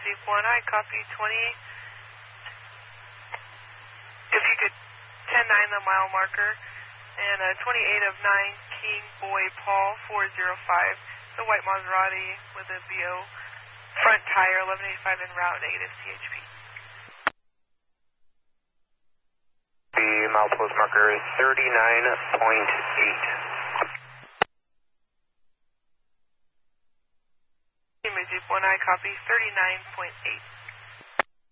Jeep 1I, copy 20. If you could 10-9 the mile marker, and 28 of 9, King Boy Paul 405, the white Maserati with a BO front tire, 1185 en route, negative CHP. The milepost marker is 39.8. Jeep 1I, copy 39.8.